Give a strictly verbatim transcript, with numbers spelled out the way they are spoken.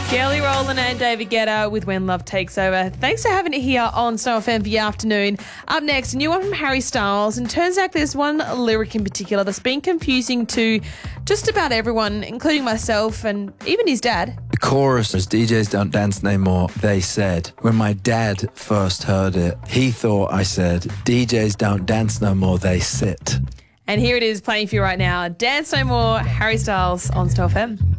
Kelly Rowland and David Guetta with When Love Takes Over. Thanks for having it here on Snow F M for your afternoon. Up next, a new one from Harry Styles. And turns out there's one lyric in particular that's been confusing to just about everyone, including myself and even his dad. The chorus was D Js don't dance no more, they said. When my dad first heard it, he thought I said, D Js don't dance no more, they sit. And here it is playing for you right now. Dance No More, Harry Styles on Snow F M.